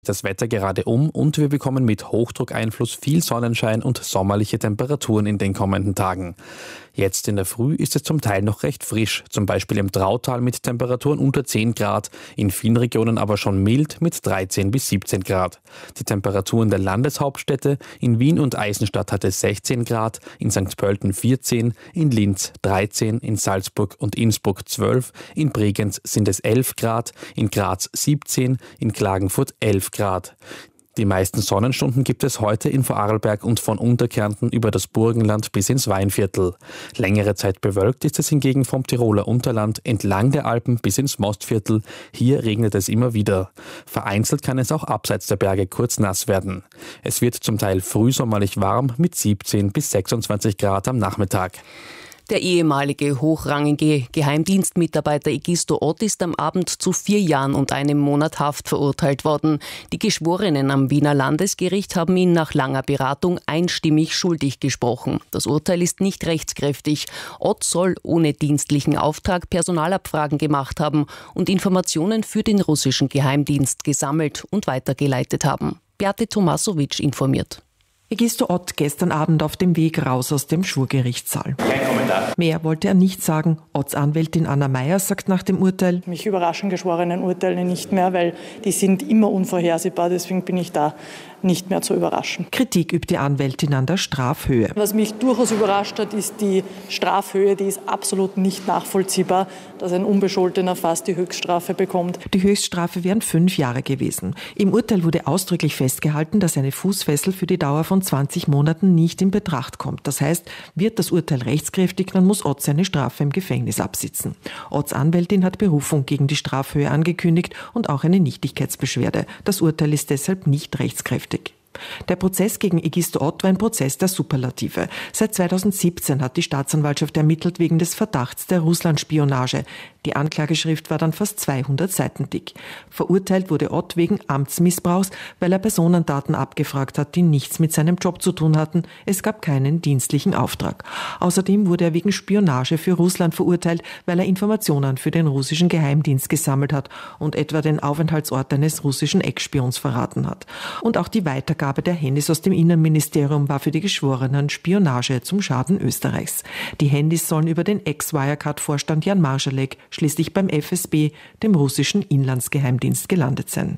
Das Wetter gerade und wir bekommen mit Hochdruckeinfluss viel Sonnenschein und sommerliche Temperaturen in den kommenden Tagen. Jetzt in der Früh ist es zum Teil noch recht frisch, zum Beispiel im Drautal mit Temperaturen unter 10 Grad, in vielen Regionen aber schon mild mit 13 bis 17 Grad. Die Temperaturen der Landeshauptstädte: in Wien und Eisenstadt hat es 16 Grad, in St. Pölten 14, in Linz 13, in Salzburg und Innsbruck 12, in Bregenz sind es 11 Grad, in Graz 17, in Klagenfurt 11 Grad. Die meisten Sonnenstunden gibt es heute in Vorarlberg und von Unterkärnten über das Burgenland bis ins Weinviertel. Längere Zeit bewölkt ist es hingegen vom Tiroler Unterland entlang der Alpen bis ins Mostviertel. Hier regnet es immer wieder. Vereinzelt kann es auch abseits der Berge kurz nass werden. Es wird zum Teil frühsommerlich warm mit 17 bis 26 Grad am Nachmittag. Der ehemalige hochrangige Geheimdienstmitarbeiter Egisto Ott ist am Abend zu 4 Jahren und 1 Monat Haft verurteilt worden. Die Geschworenen am Wiener Landesgericht haben ihn nach langer Beratung einstimmig schuldig gesprochen. Das Urteil ist nicht rechtskräftig. Ott soll ohne dienstlichen Auftrag Personalabfragen gemacht haben und Informationen für den russischen Geheimdienst gesammelt und weitergeleitet haben. Beate Tomasowitsch informiert. Egisto Ott gestern Abend auf dem Weg raus aus dem Schwurgerichtssaal. Kein Kommentar. Mehr wollte er nicht sagen. Otts Anwältin Anna Meyer sagt nach dem Urteil: Mich überraschen Geschworenenurteile nicht mehr, weil die sind immer unvorhersehbar. Deswegen bin ich da nicht mehr zu überraschen. Kritik übt die Anwältin an der Strafhöhe. Was mich durchaus überrascht hat, ist die Strafhöhe. Die ist absolut nicht nachvollziehbar, dass ein Unbescholtener fast die Höchststrafe bekommt. Die Höchststrafe wären 5 Jahre gewesen. Im Urteil wurde ausdrücklich festgehalten, dass eine Fußfessel für die Dauer von 20 Monaten nicht in Betracht kommt. Das heißt, wird das Urteil rechtskräftig, dann muss Ott seine Strafe im Gefängnis absitzen. Otts Anwältin hat Berufung gegen die Strafhöhe angekündigt und auch eine Nichtigkeitsbeschwerde. Das Urteil ist deshalb nicht rechtskräftig. Der Prozess gegen Egisto Ott war ein Prozess der Superlative. Seit 2017 hat die Staatsanwaltschaft ermittelt wegen des Verdachts der Russlandspionage. Die Anklageschrift war dann fast 200 Seiten dick. Verurteilt wurde Ott wegen Amtsmissbrauchs, weil er Personendaten abgefragt hat, die nichts mit seinem Job zu tun hatten. Es gab keinen dienstlichen Auftrag. Außerdem wurde er wegen Spionage für Russland verurteilt, weil er Informationen für den russischen Geheimdienst gesammelt hat und etwa den Aufenthaltsort eines russischen Ex-Spions verraten hat. Und auch die Weitergabe der Handys aus dem Innenministerium war für die Geschworenen Spionage zum Schaden Österreichs. Die Handys sollen über den Ex-Wirecard-Vorstand Jan Marschalek schließlich beim FSB, dem russischen Inlandsgeheimdienst, gelandet sein.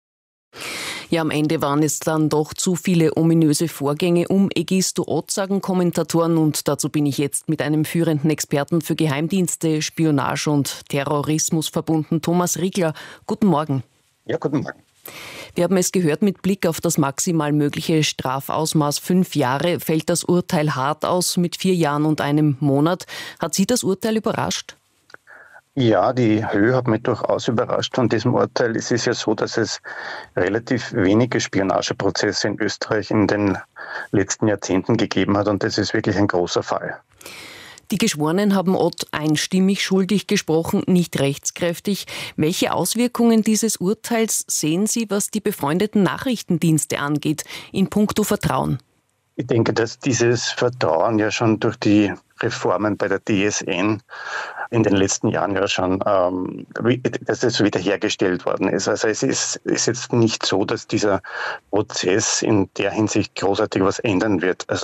Ja, am Ende waren es dann doch zu viele ominöse Vorgänge um Egisto Ott, sagen Kommentatoren, und dazu bin ich jetzt mit einem führenden Experten für Geheimdienste, Spionage und Terrorismus verbunden, Thomas Riegler. Guten Morgen. Ja, guten Morgen. Wir haben es gehört, mit Blick auf das maximal mögliche Strafausmaß 5 Jahre fällt das Urteil hart aus mit 4 Jahren und 1 Monat. Hat Sie das Urteil überrascht? Ja, die Höhe hat mich durchaus überrascht von diesem Urteil. Es ist ja so, dass es relativ wenige Spionageprozesse in Österreich in den letzten Jahrzehnten gegeben hat, und das ist wirklich ein großer Fall. Die Geschworenen haben Ott einstimmig schuldig gesprochen, nicht rechtskräftig. Welche Auswirkungen dieses Urteils sehen Sie, was die befreundeten Nachrichtendienste angeht, in puncto Vertrauen? Ich denke, dass dieses Vertrauen ja schon durch die Reformen bei der DSN in den letzten Jahren ja schon, dass das wiederhergestellt worden ist. Also es ist jetzt nicht so, dass dieser Prozess in der Hinsicht großartig was ändern wird. Also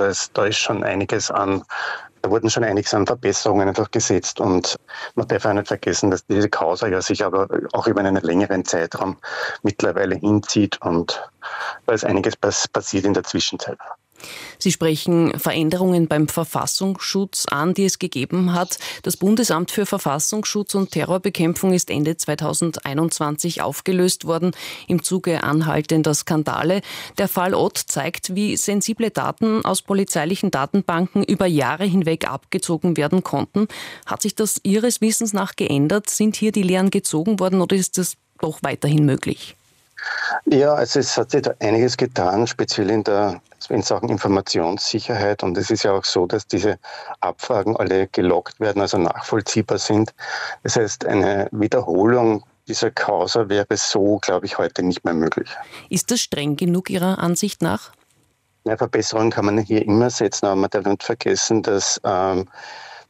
da wurden schon einiges an Verbesserungen einfach gesetzt, und man darf auch nicht vergessen, dass diese Causa ja sich aber auch über einen längeren Zeitraum mittlerweile hinzieht, und da ist einiges passiert in der Zwischenzeit. Sie sprechen Veränderungen beim Verfassungsschutz an, die es gegeben hat. Das Bundesamt für Verfassungsschutz und Terrorbekämpfung ist Ende 2021 aufgelöst worden im Zuge anhaltender Skandale. Der Fall Ott zeigt, wie sensible Daten aus polizeilichen Datenbanken über Jahre hinweg abgezogen werden konnten. Hat sich das Ihres Wissens nach geändert? Sind hier die Lehren gezogen worden, oder ist das doch weiterhin möglich? Ja, also es hat sich da einiges getan, speziell in Sachen Informationssicherheit. Und es ist ja auch so, dass diese Abfragen alle geloggt werden, also nachvollziehbar sind. Das heißt, eine Wiederholung dieser Causa wäre so, glaube ich, heute nicht mehr möglich. Ist das streng genug Ihrer Ansicht nach? Ja, Verbesserungen kann man hier immer setzen, aber man darf nicht vergessen, dass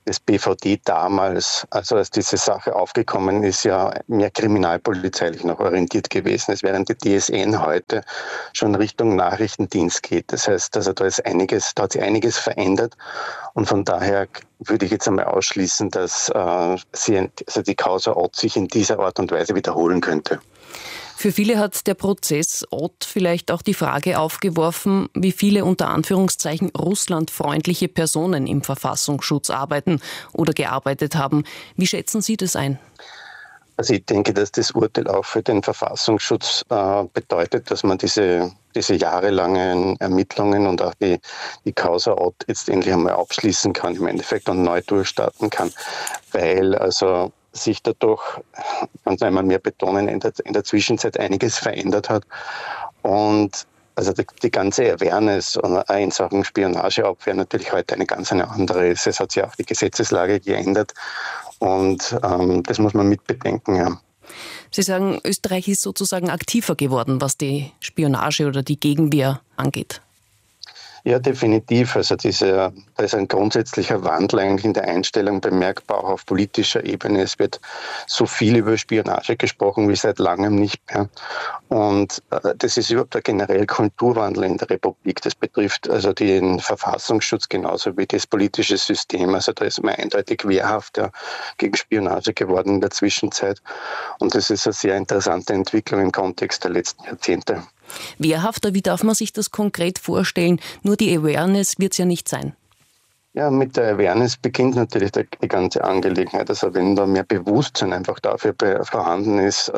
das BVD damals, also als diese Sache aufgekommen ist, ja mehr kriminalpolizeilich noch orientiert gewesen ist, während die DSN heute schon Richtung Nachrichtendienst geht. Das heißt, also da hat sich einiges verändert und von daher würde ich jetzt einmal ausschließen, dass die Causa Ott sich in dieser Art und Weise wiederholen könnte. Für viele hat der Prozess Ott vielleicht auch die Frage aufgeworfen, wie viele unter Anführungszeichen russlandfreundliche Personen im Verfassungsschutz arbeiten oder gearbeitet haben. Wie schätzen Sie das ein? Also ich denke, dass das Urteil auch für den Verfassungsschutz bedeutet, dass man diese jahrelangen Ermittlungen und auch die Causa Ott jetzt endlich einmal abschließen kann im Endeffekt und neu durchstarten kann, weil also sich da doch, kann einmal mehr betonen, in der Zwischenzeit einiges verändert hat. Und also die ganze Awareness in Sachen Spionageabwehr natürlich heute eine ganz andere ist. Es hat sich auch die Gesetzeslage geändert und das muss man mitbedenken, ja. Sie sagen, Österreich ist sozusagen aktiver geworden, was die Spionage oder die Gegenwehr angeht. Ja, definitiv. Also da ist ein grundsätzlicher Wandel eigentlich in der Einstellung bemerkbar, auch auf politischer Ebene. Es wird so viel über Spionage gesprochen wie seit langem nicht mehr. Und das ist überhaupt ein generell Kulturwandel in der Republik. Das betrifft also den Verfassungsschutz genauso wie das politische System. Also da ist man eindeutig wehrhaft gegen Spionage geworden in der Zwischenzeit. Und das ist eine sehr interessante Entwicklung im Kontext der letzten Jahrzehnte. Wehrhafter, wie darf man sich das konkret vorstellen? Nur die Awareness wird es ja nicht sein. Ja, mit der Awareness beginnt natürlich die ganze Angelegenheit. Also wenn da mehr Bewusstsein einfach dafür vorhanden ist,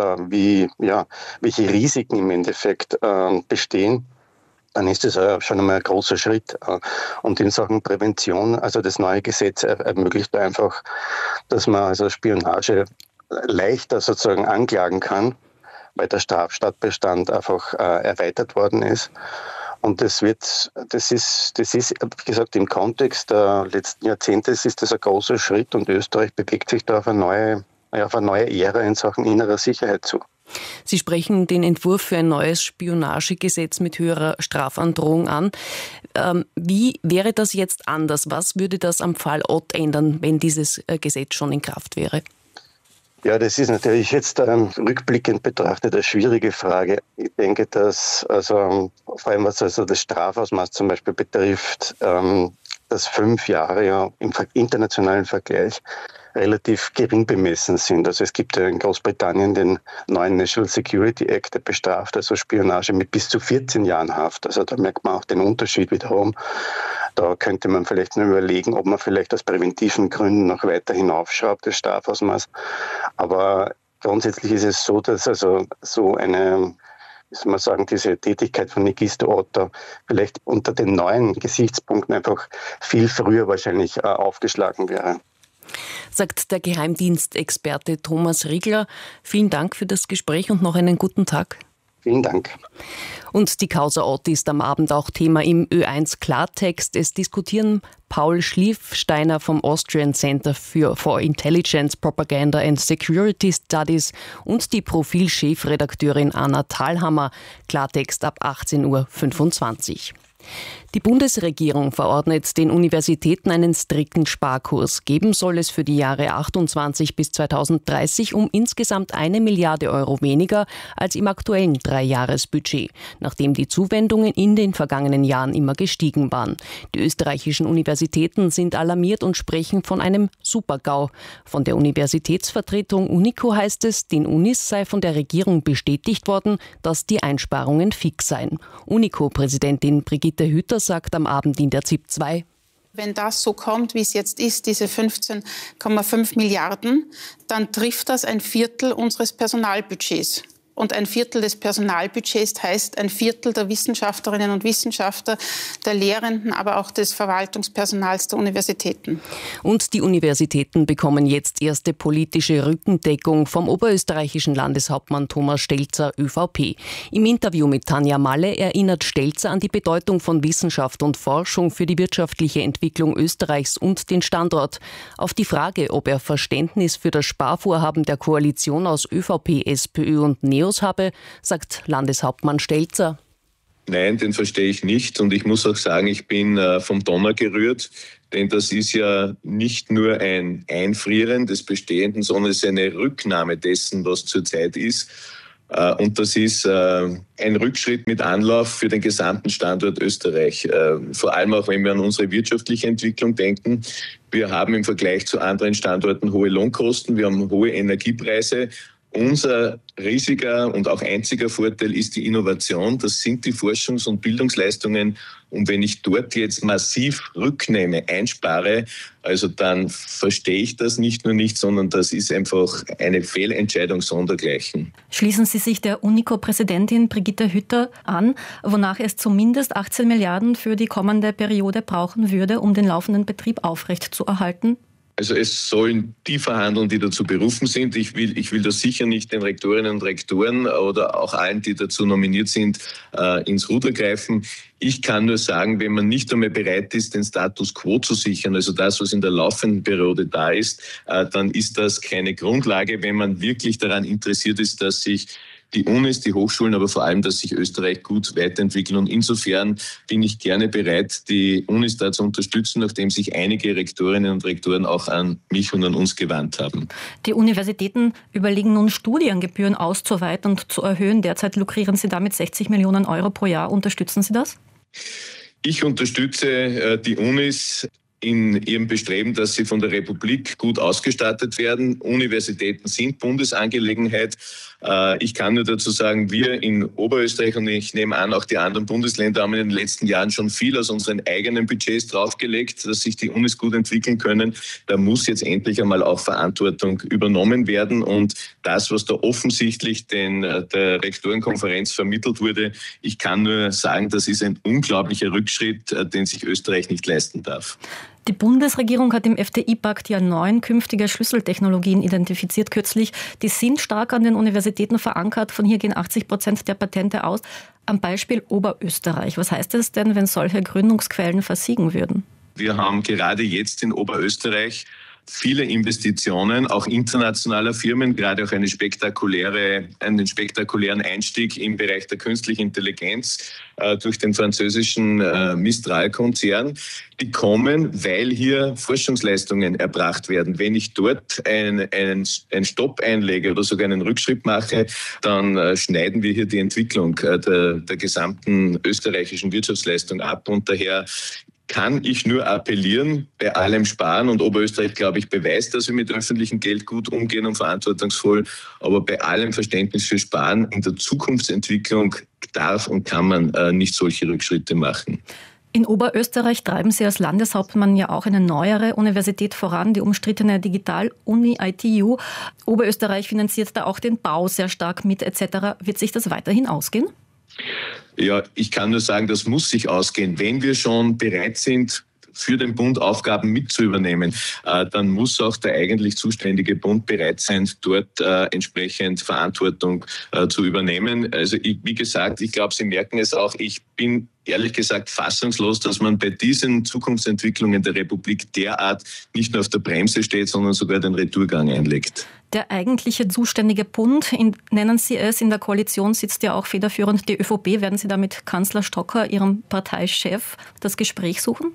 welche Risiken im Endeffekt bestehen, dann ist das schon einmal ein großer Schritt. Und in Sachen Prävention, also das neue Gesetz ermöglicht einfach, dass man also Spionage leichter sozusagen anklagen kann, weil der Straftatbestand einfach erweitert worden ist. Und das ist, wie gesagt, im Kontext der letzten Jahrzehnte ist das ein großer Schritt und Österreich bewegt sich da auf eine neue Ära in Sachen innerer Sicherheit zu. Sie sprechen den Entwurf für ein neues Spionagegesetz mit höherer Strafandrohung an. Wie wäre das jetzt anders? Was würde das am Fall Ott ändern, wenn dieses Gesetz schon in Kraft wäre? Ja, das ist natürlich jetzt rückblickend betrachtet eine schwierige Frage. Ich denke, dass vor allem was also das Strafausmaß zum Beispiel betrifft, dass 5 Jahre ja im internationalen Vergleich relativ gering bemessen sind. Also es gibt ja in Großbritannien den neuen National Security Act, der bestraft also Spionage mit bis zu 14 Jahren Haft. Also da merkt man auch den Unterschied wiederum. Da könnte man vielleicht nur überlegen, ob man vielleicht aus präventiven Gründen noch weiter hinaufschraubt, das Strafausmaß. Aber grundsätzlich ist es so, dass also so eine, wie soll man sagen, diese Tätigkeit von Egisto Ott vielleicht unter den neuen Gesichtspunkten einfach viel früher wahrscheinlich aufgeschlagen wäre. Sagt der Geheimdienstexperte Thomas Riegler. Vielen Dank für das Gespräch und noch einen guten Tag. Vielen Dank. Und die Causa Ott ist am Abend auch Thema im Ö1 Klartext. Es diskutieren Paul Schlieffsteiner vom Austrian Center for Intelligence, Propaganda and Security Studies und die Profil-Chefredakteurin Anna Thalhammer. Klartext ab 18.25 Uhr. Die Bundesregierung verordnet den Universitäten einen strikten Sparkurs. Geben soll es für die Jahre 28 bis 2030 um insgesamt 1 Milliarde Euro weniger als im aktuellen 3-Jahres-Budget, nachdem die Zuwendungen in den vergangenen Jahren immer gestiegen waren. Die österreichischen Universitäten sind alarmiert und sprechen von einem Super-GAU. Von der Universitätsvertretung UNICO heißt es, den Unis sei von der Regierung bestätigt worden, dass die Einsparungen fix seien. UNICO-Präsidentin Brigitte Hütter sagt am Abend in der ZIP 2: Wenn das so kommt, wie es jetzt ist, diese 15,5 Milliarden, dann trifft das ein Viertel unseres Personalbudgets. Und ein Viertel des Personalbudgets heißt ein Viertel der Wissenschaftlerinnen und Wissenschaftler, der Lehrenden, aber auch des Verwaltungspersonals der Universitäten. Und die Universitäten bekommen jetzt erste politische Rückendeckung vom oberösterreichischen Landeshauptmann Thomas Stelzer, ÖVP. Im Interview mit Tanja Malle erinnert Stelzer an die Bedeutung von Wissenschaft und Forschung für die wirtschaftliche Entwicklung Österreichs und den Standort. Auf die Frage, ob er Verständnis für das Sparvorhaben der Koalition aus ÖVP, SPÖ und NEOS habe, sagt Landeshauptmann Stelzer: Nein, den verstehe ich nicht. Und ich muss auch sagen, ich bin vom Donner gerührt. Denn das ist ja nicht nur ein Einfrieren des Bestehenden, sondern es ist eine Rücknahme dessen, was zurzeit ist. Und das ist ein Rückschritt mit Anlauf für den gesamten Standort Österreich. Vor allem auch, wenn wir an unsere wirtschaftliche Entwicklung denken. Wir haben im Vergleich zu anderen Standorten hohe Lohnkosten, wir haben hohe Energiepreise. Unser riesiger und auch einziger Vorteil ist die Innovation. Das sind die Forschungs- und Bildungsleistungen. Und wenn ich dort jetzt massiv rücknehme, einspare, also dann verstehe ich das nicht nur nicht, sondern das ist einfach eine Fehlentscheidung sondergleichen. Schließen Sie sich der UNICO-Präsidentin Brigitte Hütter an, wonach es zumindest 18 Milliarden für die kommende Periode brauchen würde, um den laufenden Betrieb aufrechtzuerhalten? Also es sollen die verhandeln, die dazu berufen sind. Ich will das sicher nicht den Rektorinnen und Rektoren oder auch allen, die dazu nominiert sind, ins Ruder greifen. Ich kann nur sagen, wenn man nicht einmal bereit ist, den Status quo zu sichern, also das, was in der laufenden Periode da ist, dann ist das keine Grundlage, wenn man wirklich daran interessiert ist, dass sich die Unis, die Hochschulen, aber vor allem, dass sich Österreich gut weiterentwickelt. Und insofern bin ich gerne bereit, die Unis da zu unterstützen, nachdem sich einige Rektorinnen und Rektoren auch an mich und an uns gewandt haben. Die Universitäten überlegen nun, Studiengebühren auszuweiten und zu erhöhen. Derzeit lukrieren sie damit 60 Millionen Euro pro Jahr. Unterstützen Sie das? Ich unterstütze die Unis in ihrem Bestreben, dass sie von der Republik gut ausgestattet werden. Universitäten sind Bundesangelegenheit. Ich kann nur dazu sagen, wir in Oberösterreich und ich nehme an, auch die anderen Bundesländer haben in den letzten Jahren schon viel aus unseren eigenen Budgets draufgelegt, dass sich die Unis gut entwickeln können. Da muss jetzt endlich einmal auch Verantwortung übernommen werden. Und das, was da offensichtlich der Rektorenkonferenz vermittelt wurde, ich kann nur sagen, das ist ein unglaublicher Rückschritt, den sich Österreich nicht leisten darf. Die Bundesregierung hat im FDI-Pakt ja 9 künftige Schlüsseltechnologien identifiziert kürzlich. Die sind stark an den Universitäten verankert. Von hier gehen 80% der Patente aus. Am Beispiel Oberösterreich. Was heißt es denn, wenn solche Gründungsquellen versiegen würden? Wir haben gerade jetzt in Oberösterreich viele Investitionen, auch internationaler Firmen, gerade auch einen spektakulären Einstieg im Bereich der künstlichen Intelligenz durch den französischen Mistral-Konzern. Die kommen, weil hier Forschungsleistungen erbracht werden. Wenn ich dort einen Stopp einlege oder sogar einen Rückschritt mache, dann schneiden wir hier die Entwicklung der gesamten österreichischen Wirtschaftsleistung ab. Und daher kann ich nur appellieren, bei allem Sparen, und Oberösterreich, glaube ich, beweist, dass wir mit öffentlichem Geld gut umgehen und verantwortungsvoll, aber bei allem Verständnis für Sparen in der Zukunftsentwicklung darf und kann man nicht solche Rückschritte machen. In Oberösterreich treiben Sie als Landeshauptmann ja auch eine neuere Universität voran, die umstrittene Digital-Uni ITU. Oberösterreich finanziert da auch den Bau sehr stark mit etc. Wird sich das weiterhin ausgehen? Ja, ich kann nur sagen, das muss sich ausgehen. Wenn wir schon bereit sind, für den Bund Aufgaben mit zu übernehmen, dann muss auch der eigentlich zuständige Bund bereit sein, dort entsprechend Verantwortung zu übernehmen. Also wie gesagt, ich glaube, Sie merken es auch, ich bin ehrlich gesagt fassungslos, dass man bei diesen Zukunftsentwicklungen der Republik derart nicht nur auf der Bremse steht, sondern sogar den Retourgang einlegt. Der eigentliche zuständige Bund, nennen Sie es, in der Koalition sitzt ja auch federführend die ÖVP. Werden Sie da mit Kanzler Stocker, Ihrem Parteichef, das Gespräch suchen?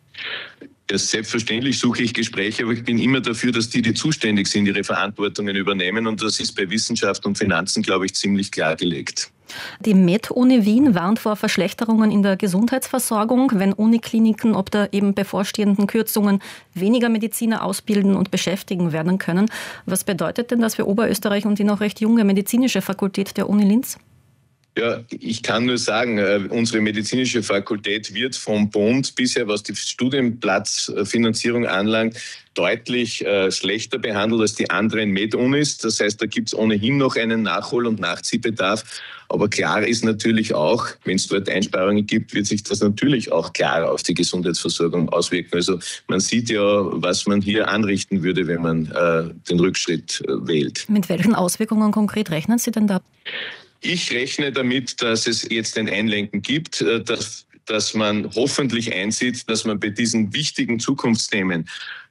Ja, selbstverständlich suche ich Gespräche, aber ich bin immer dafür, dass die zuständig sind, ihre Verantwortungen übernehmen. Und das ist bei Wissenschaft und Finanzen, glaube ich, ziemlich klargelegt. Die Med-Uni Wien warnt vor Verschlechterungen in der Gesundheitsversorgung, wenn Unikliniken ob der eben bevorstehenden Kürzungen weniger Mediziner ausbilden und beschäftigen werden können. Was bedeutet denn das für Oberösterreich und die noch recht junge medizinische Fakultät der Uni Linz? Ja, ich kann nur sagen, unsere medizinische Fakultät wird vom Bund bisher, was die Studienplatzfinanzierung anlangt, deutlich schlechter behandelt als die anderen Med-Unis. Das heißt, da gibt es ohnehin noch einen Nachhol- und Nachziehbedarf. Aber klar ist natürlich auch, wenn es dort Einsparungen gibt, wird sich das natürlich auch klar auf die Gesundheitsversorgung auswirken. Also man sieht ja, was man hier anrichten würde, wenn man den Rückschritt wählt. Mit welchen Auswirkungen konkret rechnen Sie denn da? Ich rechne damit, dass es jetzt ein Einlenken gibt, dass man hoffentlich einsieht, dass man bei diesen wichtigen Zukunftsthemen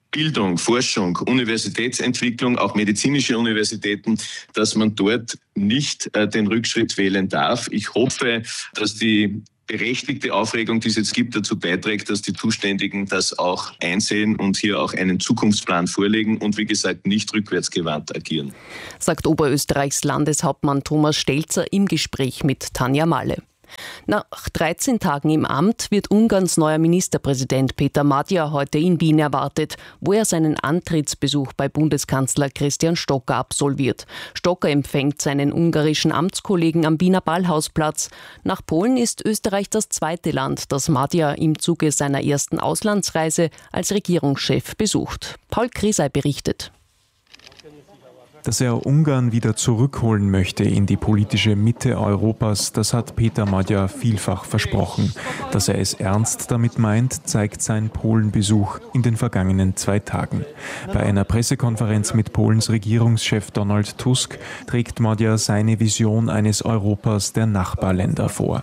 Bildung, Forschung, Universitätsentwicklung, auch medizinische Universitäten, dass man dort nicht den Rückschritt wählen darf. Ich hoffe, dass die berechtigte Aufregung, die es jetzt gibt, dazu beiträgt, dass die Zuständigen das auch einsehen und hier auch einen Zukunftsplan vorlegen und wie gesagt nicht rückwärtsgewandt agieren. Sagt Oberösterreichs Landeshauptmann Thomas Stelzer im Gespräch mit Tanja Malle. Nach 13 Tagen im Amt wird Ungarns neuer Ministerpräsident Peter Magyar heute in Wien erwartet, wo er seinen Antrittsbesuch bei Bundeskanzler Christian Stocker absolviert. Stocker empfängt seinen ungarischen Amtskollegen am Wiener Ballhausplatz. Nach Polen ist Österreich das zweite Land, das Magyar im Zuge seiner ersten Auslandsreise als Regierungschef besucht. Paul Krisei berichtet. Dass er Ungarn wieder zurückholen möchte in die politische Mitte Europas, das hat Peter Magyar vielfach versprochen. Dass er es ernst damit meint, zeigt sein Polenbesuch in den vergangenen 2 Tagen. Bei einer Pressekonferenz mit Polens Regierungschef Donald Tusk trägt Magyar seine Vision eines Europas der Nachbarländer vor.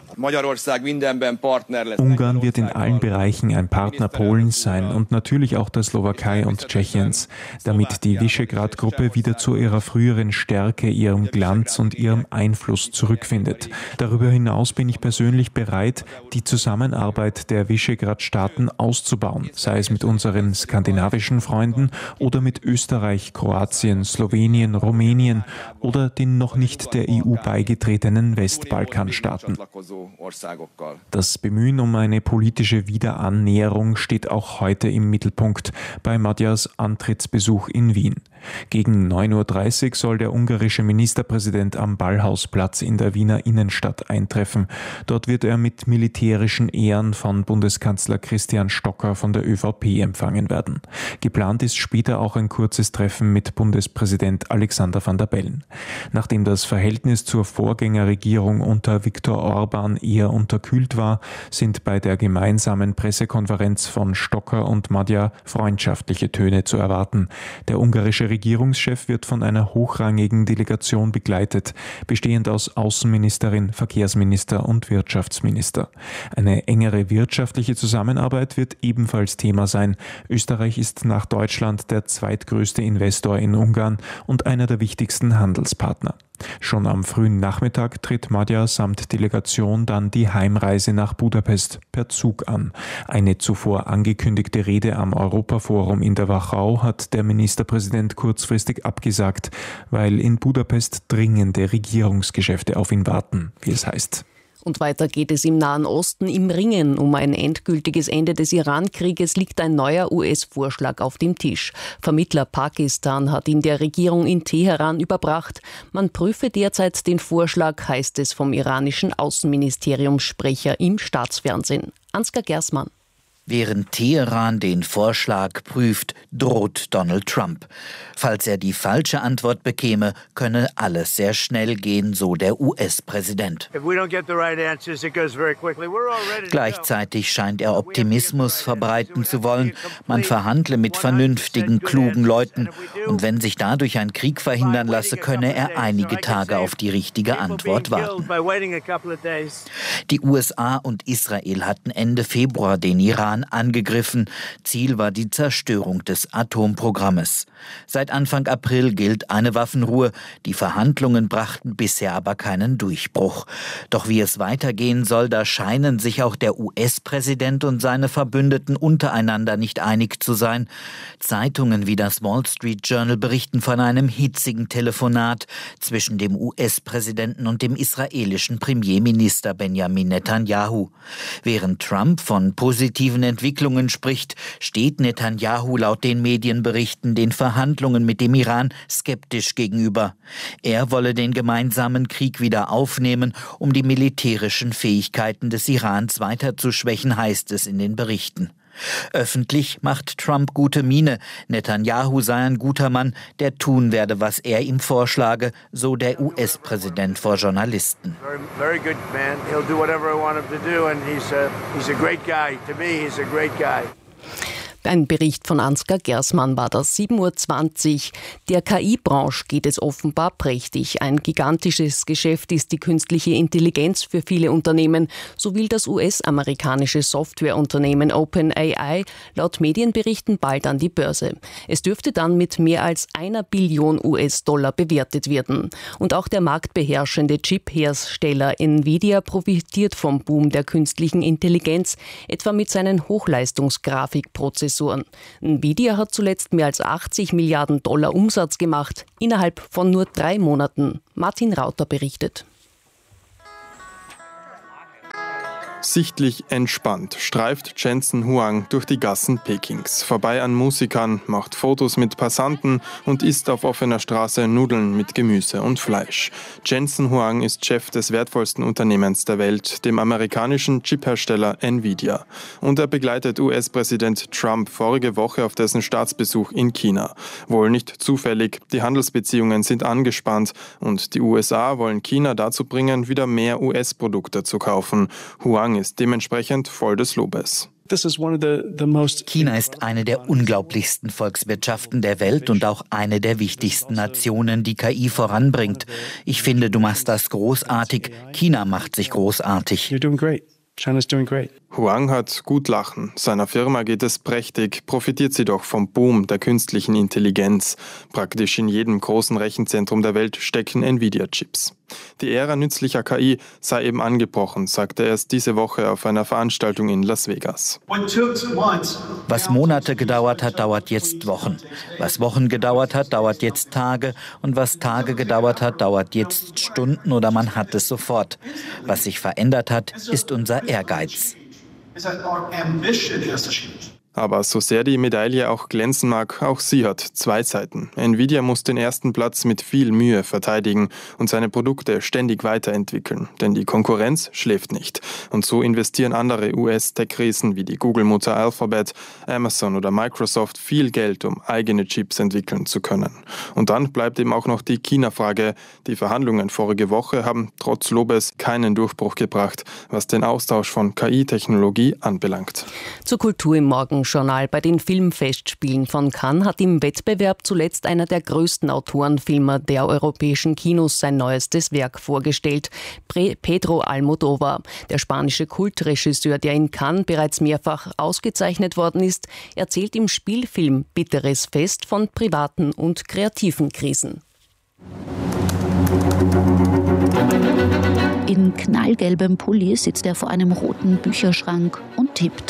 Ungarn wird in allen Bereichen ein Partner Polens sein und natürlich auch der Slowakei und Tschechiens, damit die Visegrad-Gruppe wieder zu ihrer früheren Stärke, ihrem Glanz und ihrem Einfluss zurückfindet. Darüber hinaus bin ich persönlich bereit, die Zusammenarbeit der Visegrad-Staaten auszubauen, sei es mit unseren skandinavischen Freunden oder mit Österreich, Kroatien, Slowenien, Rumänien oder den noch nicht der EU beigetretenen Westbalkanstaaten. Das Bemühen um eine politische Wiederannäherung steht auch heute im Mittelpunkt bei Magyars Antrittsbesuch in Wien. Gegen 9:30 Uhr soll der ungarische Ministerpräsident am Ballhausplatz in der Wiener Innenstadt eintreffen. Dort wird er mit militärischen Ehren von Bundeskanzler Christian Stocker von der ÖVP empfangen werden. Geplant ist später auch ein kurzes Treffen mit Bundespräsident Alexander Van der Bellen. Nachdem das Verhältnis zur Vorgängerregierung unter Viktor Orban eher unterkühlt war, sind bei der gemeinsamen Pressekonferenz von Stocker und Magyar freundschaftliche Töne zu erwarten. Der ungarische Regierungschef wird von einer hochrangigen Delegation begleitet, bestehend aus Außenministerin, Verkehrsminister und Wirtschaftsminister. Eine engere wirtschaftliche Zusammenarbeit wird ebenfalls Thema sein. Österreich ist nach Deutschland der zweitgrößte Investor in Ungarn und einer der wichtigsten Handelspartner. Schon am frühen Nachmittag tritt Magyar samt Delegation dann die Heimreise nach Budapest per Zug an. Eine zuvor angekündigte Rede am Europaforum in der Wachau hat der Ministerpräsident kurzfristig abgesagt, weil in Budapest dringende Regierungsgeschäfte auf ihn warten, wie es heißt. Und weiter geht es im Nahen Osten. Im Ringen um ein endgültiges Ende des Iran-Krieges liegt ein neuer US-Vorschlag auf dem Tisch. Vermittler Pakistan hat ihn der Regierung in Teheran überbracht. Man prüfe derzeit den Vorschlag, heißt es vom iranischen Außenministeriumssprecher im Staatsfernsehen. Ansgar Gersmann. Während Teheran den Vorschlag prüft, droht Donald Trump. Falls er die falsche Antwort bekäme, könne alles sehr schnell gehen, so der US-Präsident. Gleichzeitig scheint er Optimismus verbreiten zu wollen. Man verhandle mit vernünftigen, klugen Leuten. Und wenn sich dadurch ein Krieg verhindern lasse, könne er einige Tage auf die richtige Antwort warten. Die USA und Israel hatten Ende Februar den Iran angegriffen. Ziel war die Zerstörung des Atomprogrammes. Seit Anfang April gilt eine Waffenruhe. Die Verhandlungen brachten bisher aber keinen Durchbruch. Doch wie es weitergehen soll, da scheinen sich auch der US-Präsident und seine Verbündeten untereinander nicht einig zu sein. Zeitungen wie das Wall Street Journal berichten von einem hitzigen Telefonat zwischen dem US-Präsidenten und dem israelischen Premierminister Benjamin Netanyahu. Während Trump von positiven Entwicklungen spricht, steht Netanyahu laut den Medienberichten den Verhandlungen mit dem Iran skeptisch gegenüber. Er wolle den gemeinsamen Krieg wieder aufnehmen, um die militärischen Fähigkeiten des Irans weiter zu schwächen, heißt es in den Berichten. Öffentlich macht Trump gute Miene. Netanyahu sei ein guter Mann, der tun werde, was er ihm vorschlage, so der US-Präsident vor Journalisten. Ein Bericht von Ansgar Gersmann war das, 7:20 Uhr. Der KI-Branche geht es offenbar prächtig. Ein gigantisches Geschäft ist die künstliche Intelligenz für viele Unternehmen. So will das US-amerikanische Softwareunternehmen OpenAI laut Medienberichten bald an die Börse. Es dürfte dann mit mehr als $1 Billion bewertet werden. Und auch der marktbeherrschende Chip-Hersteller Nvidia profitiert vom Boom der künstlichen Intelligenz, etwa mit seinen Hochleistungsgrafikprozessoren. Nvidia hat zuletzt mehr als $80 Milliarden Umsatz gemacht, innerhalb von nur 3 Monaten. Martin Rauter berichtet. Sichtlich entspannt streift Jensen Huang durch die Gassen Pekings, vorbei an Musikern, macht Fotos mit Passanten und isst auf offener Straße Nudeln mit Gemüse und Fleisch. Jensen Huang ist Chef des wertvollsten Unternehmens der Welt, dem amerikanischen Chiphersteller Nvidia. Und er begleitet US-Präsident Trump vorige Woche auf dessen Staatsbesuch in China. Wohl nicht zufällig, die Handelsbeziehungen sind angespannt und die USA wollen China dazu bringen, wieder mehr US-Produkte zu kaufen. Huang ist dementsprechend voll des Lobes. China ist eine der unglaublichsten Volkswirtschaften der Welt und auch eine der wichtigsten Nationen, die KI voranbringt. Ich finde, du machst das großartig. China macht sich großartig. Huang hat gut Lachen. Seiner Firma geht es prächtig, profitiert sie doch vom Boom der künstlichen Intelligenz. Praktisch in jedem großen Rechenzentrum der Welt stecken Nvidia-Chips. Die Ära nützlicher KI sei eben angebrochen, sagte er erst diese Woche auf einer Veranstaltung in Las Vegas. Was Monate gedauert hat, dauert jetzt Wochen. Was Wochen gedauert hat, dauert jetzt Tage. Und was Tage gedauert hat, dauert jetzt Stunden oder man hat es sofort. Was sich verändert hat, ist unser Ehrgeiz. Aber so sehr die Medaille auch glänzen mag, auch sie hat 2 Seiten. Nvidia muss den ersten Platz mit viel Mühe verteidigen und seine Produkte ständig weiterentwickeln. Denn die Konkurrenz schläft nicht. Und so investieren andere US-Tech-Riesen wie die Google-Mutter Alphabet, Amazon oder Microsoft viel Geld, um eigene Chips entwickeln zu können. Und dann bleibt eben auch noch die China-Frage. Die Verhandlungen vorige Woche haben trotz Lobes keinen Durchbruch gebracht, was den Austausch von KI-Technologie anbelangt. Zur Kultur im Morgenjournal. Bei den Filmfestspielen von Cannes hat im Wettbewerb zuletzt einer der größten Autorenfilmer der europäischen Kinos sein neuestes Werk vorgestellt. Pedro Almodóvar, der spanische Kultregisseur, der in Cannes bereits mehrfach ausgezeichnet worden ist, erzählt im Spielfilm Bitteres Fest von privaten und kreativen Krisen. In knallgelbem Pulli sitzt er vor einem roten Bücherschrank und tippt.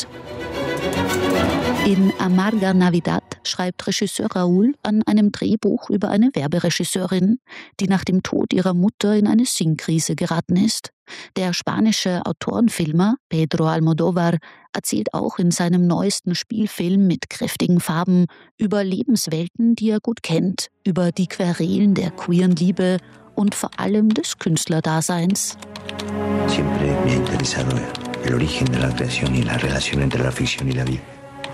In Amarga Navidad schreibt Regisseur Raúl an einem Drehbuch über eine Werberegisseurin, die nach dem Tod ihrer Mutter in eine Sinnkrise geraten ist. Der spanische Autorenfilmer Pedro Almodóvar erzählt auch in seinem neuesten Spielfilm mit kräftigen Farben über Lebenswelten, die er gut kennt, über die Querelen der queeren Liebe und vor allem des Künstlerdaseins. Siempre me ha interesado el origen de la creación y la relación entre la ficción y la vida.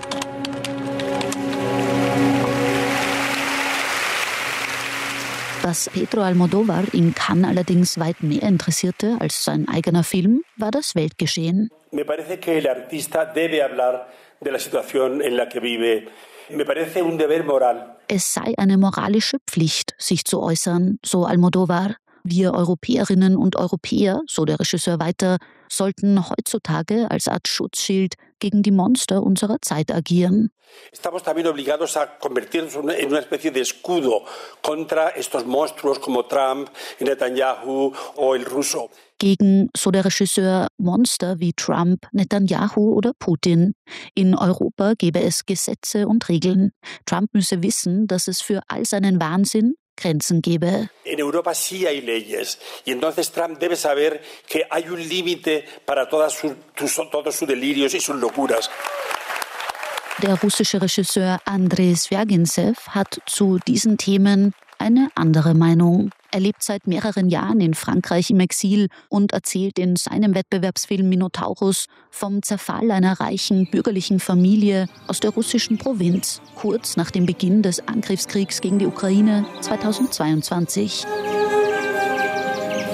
Was Pedro Almodóvar in Cannes allerdings weit mehr interessierte als sein eigener Film, war das Weltgeschehen. Me parece que el artista debe hablar de la situación en la que vive. Me parece un deber moral. Es sei eine moralische Pflicht, sich zu äußern, so Almodóvar. Wir Europäerinnen und Europäer, so der Regisseur weiter, sollten heutzutage als Art Schutzschild gegen die Monster unserer Zeit agieren. Estamos también obligados a convertirnos en una especie de escudo contra estos monstruos como Trump, Netanyahu o el ruso. Gegen, so der Regisseur, Monster wie Trump, Netanyahu oder Putin. In Europa gebe es Gesetze und Regeln. Trump müsse wissen, dass es für all seinen Wahnsinn Grenzen gebe. En Europa sí hay leyes y entonces Trump debe saber que hay un límite para todos sus delirios y sus locuras. Der russische Regisseur Andrei Sverginsev hat zu diesen Themen eine andere Meinung. Er lebt seit mehreren Jahren in Frankreich im Exil und erzählt in seinem Wettbewerbsfilm Minotaurus vom Zerfall einer reichen bürgerlichen Familie aus der russischen Provinz, kurz nach dem Beginn des Angriffskriegs gegen die Ukraine 2022.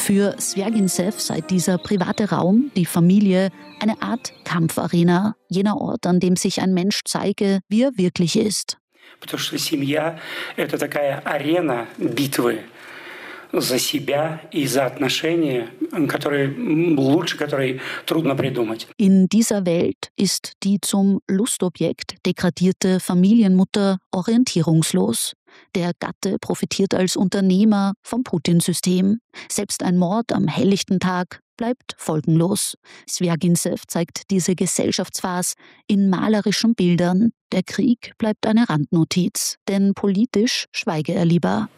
Für Sverginsev sei dieser private Raum, die Familie, eine Art Kampfarena, jener Ort, an dem sich ein Mensch zeige, wie er wirklich ist. Потому что семья – это такая арена битвы за себя и за отношения, которые трудно придумать. In dieser Welt ist die zum Lustobjekt degradierte Familienmutter orientierungslos. Der Gatte profitiert als Unternehmer vom Putin-System. Selbst ein Mord am helllichten Tag bleibt folgenlos. Sverginsev zeigt diese Gesellschaftsfarce in malerischen Bildern. Der Krieg bleibt eine Randnotiz, denn politisch schweige er lieber.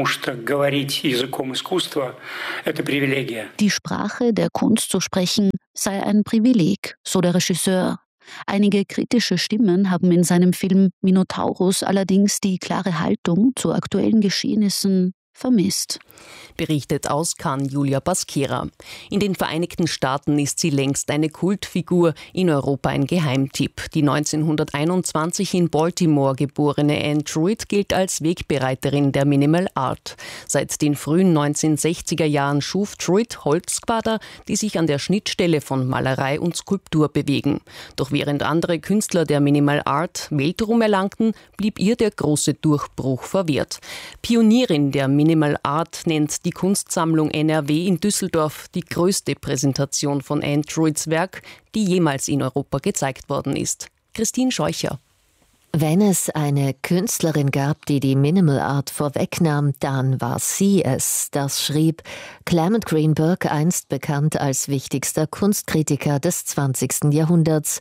Die Sprache der Kunst zu sprechen sei ein Privileg, so der Regisseur. Einige kritische Stimmen haben in seinem Film Minotaurus allerdings die klare Haltung zu aktuellen Geschehnissen vermisst. Berichtet aus Cannes Julia Baskera. In den Vereinigten Staaten ist sie längst eine Kultfigur, in Europa ein Geheimtipp. Die 1921 in Baltimore geborene Anne Truitt gilt als Wegbereiterin der Minimal Art. Seit den frühen 1960er Jahren schuf Truitt Holzquader, die sich an der Schnittstelle von Malerei und Skulptur bewegen. Doch während andere Künstler der Minimal Art Weltruhm erlangten, blieb ihr der große Durchbruch verwehrt. Pionierin der Minimal Art nennt die Kunstsammlung NRW in Düsseldorf die größte Präsentation von Anne Truitts Werk, die jemals in Europa gezeigt worden ist. Christine Scheucher. Wenn es eine Künstlerin gab, die die Minimal Art vorwegnahm, dann war sie es. Das schrieb Clement Greenberg, einst bekannt als wichtigster Kunstkritiker des 20. Jahrhunderts,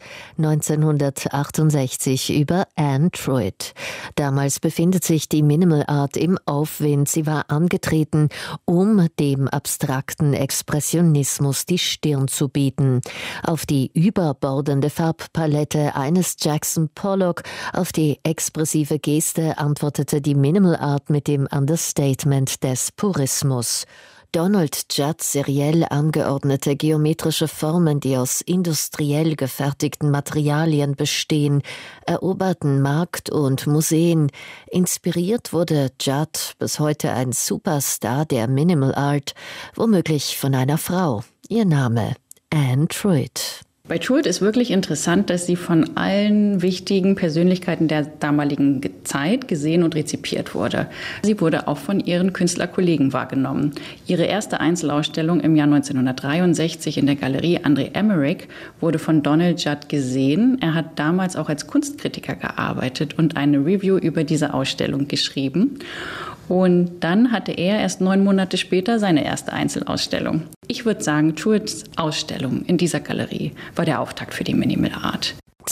1968 über Anne Truitt. Damals befindet sich die Minimal Art im Aufwind. Sie war angetreten, um dem abstrakten Expressionismus die Stirn zu bieten. Auf die überbordende Farbpalette eines Jackson Pollock, auf die expressive Geste antwortete die Minimal Art mit dem Understatement des Purismus. Donald Judd seriell angeordnete geometrische Formen, die aus industriell gefertigten Materialien bestehen, eroberten Markt und Museen. Inspiriert wurde Judd, bis heute ein Superstar der Minimal Art, womöglich von einer Frau. Ihr Name Anne Truitt. Bei Truitt ist wirklich interessant, dass sie von allen wichtigen Persönlichkeiten der damaligen Zeit gesehen und rezipiert wurde. Sie wurde auch von ihren Künstlerkollegen wahrgenommen. Ihre erste Einzelausstellung im Jahr 1963 in der Galerie André Emmerich wurde von Donald Judd gesehen. Er hat damals auch als Kunstkritiker gearbeitet und eine Review über diese Ausstellung geschrieben. Und dann hatte er erst 9 Monate später seine erste Einzelausstellung. Ich würde sagen, Truitts Ausstellung in dieser Galerie war der Auftakt für die Minimal Art.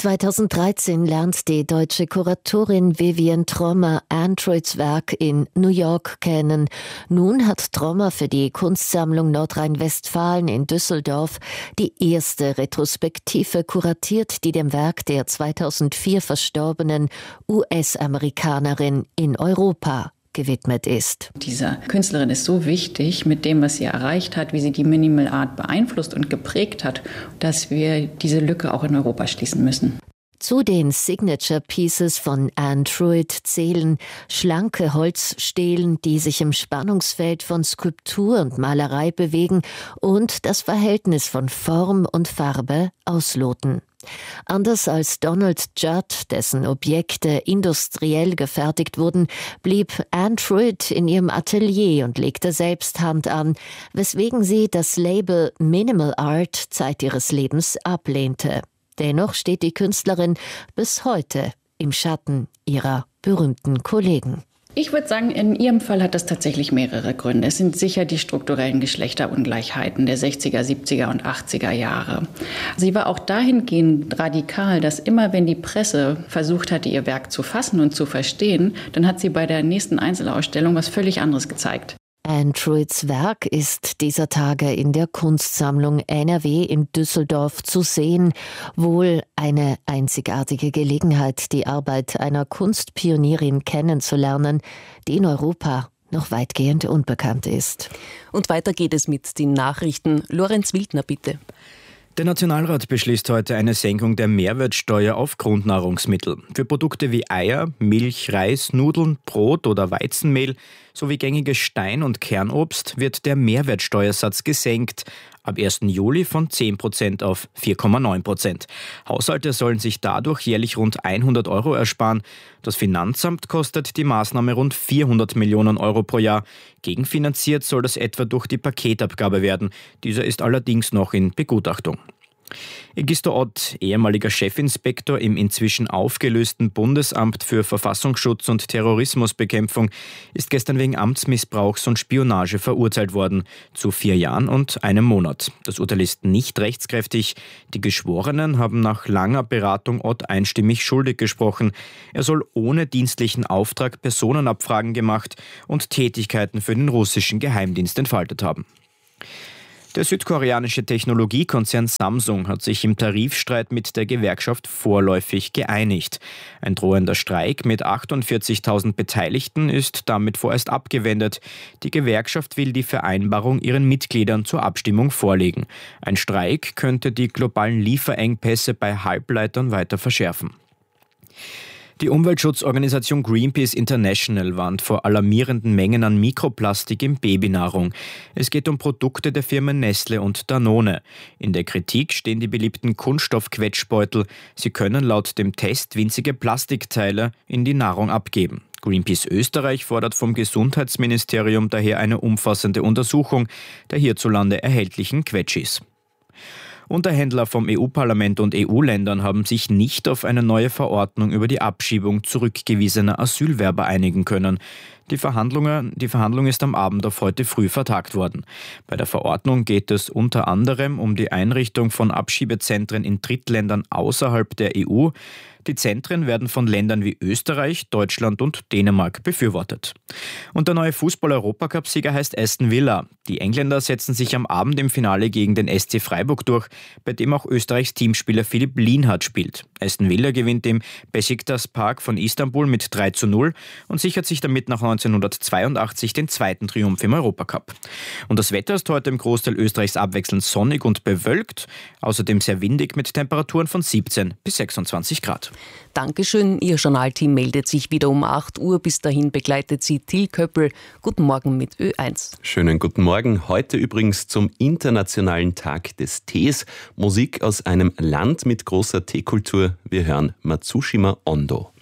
2013 lernt die deutsche Kuratorin Vivian Trommer Anne Truitts Werk in New York kennen. Nun hat Trommer für die Kunstsammlung Nordrhein-Westfalen in Düsseldorf die erste Retrospektive kuratiert, die dem Werk der 2004 verstorbenen US-Amerikanerin in Europa gewidmet ist. Diese Künstlerin ist so wichtig mit dem, was sie erreicht hat, wie sie die Minimal Art beeinflusst und geprägt hat, dass wir diese Lücke auch in Europa schließen müssen. Zu den Signature Pieces von Anne Truitt zählen schlanke Holzstelen, die sich im Spannungsfeld von Skulptur und Malerei bewegen und das Verhältnis von Form und Farbe ausloten. Anders als Donald Judd, dessen Objekte industriell gefertigt wurden, blieb Anne Truitt in ihrem Atelier und legte selbst Hand an, weswegen sie das Label Minimal Art Zeit ihres Lebens ablehnte. Dennoch steht die Künstlerin bis heute im Schatten ihrer berühmten Kollegen. Ich würde sagen, in ihrem Fall hat das tatsächlich mehrere Gründe. Es sind sicher die strukturellen Geschlechterungleichheiten der 60er, 70er und 80er Jahre. Sie war auch dahingehend radikal, dass immer wenn die Presse versucht hatte, ihr Werk zu fassen und zu verstehen, dann hat sie bei der nächsten Einzelausstellung was völlig anderes gezeigt. Anne Truitts Werk ist dieser Tage in der Kunstsammlung NRW in Düsseldorf zu sehen. Wohl eine einzigartige Gelegenheit, die Arbeit einer Kunstpionierin kennenzulernen, die in Europa noch weitgehend unbekannt ist. Und weiter geht es mit den Nachrichten. Lorenz Wildner, bitte. Der Nationalrat beschließt heute eine Senkung der Mehrwertsteuer auf Grundnahrungsmittel. Für Produkte wie Eier, Milch, Reis, Nudeln, Brot oder Weizenmehl sowie gängiges Stein- und Kernobst wird der Mehrwertsteuersatz gesenkt. Ab 1. Juli von 10% auf 4,9%. Haushalte sollen sich dadurch jährlich rund 100 € ersparen. Das Finanzamt kostet die Maßnahme rund 400 Millionen € pro Jahr. Gegenfinanziert soll das etwa durch die Paketabgabe werden. Dieser ist allerdings noch in Begutachtung. Egisto Ott, ehemaliger Chefinspektor im inzwischen aufgelösten Bundesamt für Verfassungsschutz und Terrorismusbekämpfung, ist gestern wegen Amtsmissbrauchs und Spionage verurteilt worden, zu 4 Jahren und 1 Monat. Das Urteil ist nicht rechtskräftig. Die Geschworenen haben nach langer Beratung Ott einstimmig schuldig gesprochen. Er soll ohne dienstlichen Auftrag Personenabfragen gemacht und Tätigkeiten für den russischen Geheimdienst entfaltet haben. Der südkoreanische Technologiekonzern Samsung hat sich im Tarifstreit mit der Gewerkschaft vorläufig geeinigt. Ein drohender Streik mit 48.000 Beteiligten ist damit vorerst abgewendet. Die Gewerkschaft will die Vereinbarung ihren Mitgliedern zur Abstimmung vorlegen. Ein Streik könnte die globalen Lieferengpässe bei Halbleitern weiter verschärfen. Die Umweltschutzorganisation Greenpeace International warnt vor alarmierenden Mengen an Mikroplastik in Babynahrung. Es geht um Produkte der Firmen Nestle und Danone. In der Kritik stehen die beliebten Kunststoffquetschbeutel. Sie können laut dem Test winzige Plastikteile in die Nahrung abgeben. Greenpeace Österreich fordert vom Gesundheitsministerium daher eine umfassende Untersuchung der hierzulande erhältlichen Quetschis. Unterhändler vom EU-Parlament und EU-Ländern haben sich nicht auf eine neue Verordnung über die Abschiebung zurückgewiesener Asylwerber einigen können. Die Verhandlung ist am Abend auf heute früh vertagt worden. Bei der Verordnung geht es unter anderem um die Einrichtung von Abschiebezentren in Drittländern außerhalb der EU. Die Zentren werden von Ländern wie Österreich, Deutschland und Dänemark befürwortet. Und der neue Fußball-Europacup-Sieger heißt Aston Villa. Die Engländer setzen sich am Abend im Finale gegen den SC Freiburg durch, bei dem auch Österreichs Teamspieler Philipp Lienhardt spielt. Aston Villa gewinnt im Beşiktaş Park von Istanbul mit 3:0 und sichert sich damit nach 1982 den zweiten Triumph im Europacup. Und das Wetter ist heute im Großteil Österreichs abwechselnd sonnig und bewölkt, außerdem sehr windig mit Temperaturen von 17 bis 26 Grad. Dankeschön. Ihr Journalteam meldet sich wieder um 8 Uhr. Bis dahin begleitet Sie Till Köppel. Guten Morgen mit Ö1. Schönen guten Morgen. Heute übrigens zum Internationalen Tag des Tees. Musik aus einem Land mit großer Teekultur. Wir hören Matsushima Ando.